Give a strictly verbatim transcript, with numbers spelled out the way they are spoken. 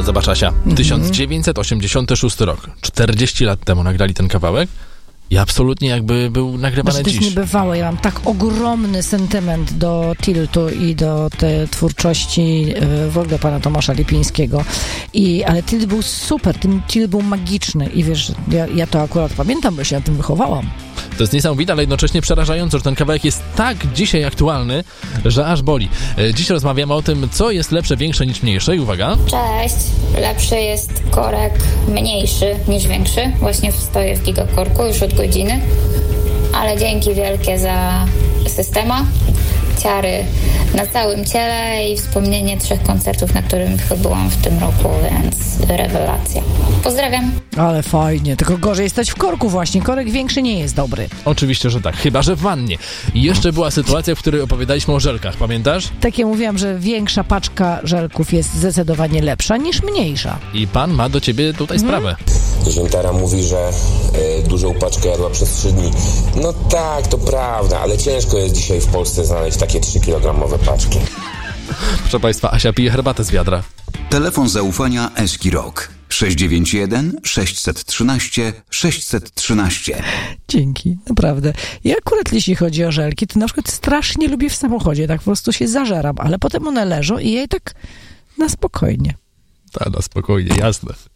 Zobacz, Asia, mm-hmm. tysiąc dziewięćset osiemdziesiąty szósty rok, czterdzieści lat temu nagrali ten kawałek i absolutnie jakby był nagrywany znaczy, to dziś. To jest niebywałe, ja mam tak ogromny sentyment do Tiltu i do tej twórczości w ogóle pana Tomasza Lipińskiego. I, ale Tilt był super, ten Tilt był magiczny i wiesz, ja, ja to akurat pamiętam, bo się na tym wychowałam. To jest niesamowite, ale jednocześnie przerażające, że ten kawałek jest tak dzisiaj aktualny, że aż boli. Dziś rozmawiamy o tym, co jest lepsze, większe niż mniejsze i uwaga. Cześć, lepszy jest korek mniejszy niż większy. Właśnie stoję w gigakorku już od godziny, ale dzięki wielkie za systema, ciary na całym ciele i wspomnienie trzech koncertów, na których byłam w tym roku, więc rewelacja. Pozdrawiam. Ale fajnie, tylko gorzej stać w korku właśnie. Korek większy nie jest dobry. Oczywiście, że tak, chyba że w wannie. I jeszcze była sytuacja, w której opowiadaliśmy o żelkach, pamiętasz? Tak, ja mówiłam, że większa paczka żelków jest zdecydowanie lepsza niż mniejsza. I pan ma do ciebie tutaj hmm? sprawę. Ziętara mówi, że y, dużą paczkę jadła przez trzy dni. No tak, to prawda, ale ciężko jest dzisiaj w Polsce znaleźć takie trzykilogramowe paczki. Proszę państwa, Asia pije herbatę z wiadra. Telefon zaufania Eskirok sześć dziewięć jeden sześć jeden trzy sześć jeden trzy. Dzięki, naprawdę. Ja akurat jeśli chodzi o żelki, to na przykład strasznie lubię w samochodzie, tak po prostu się zażeram, ale potem one leżą i ja je tak na spokojnie. Tak, na spokojnie, jasne.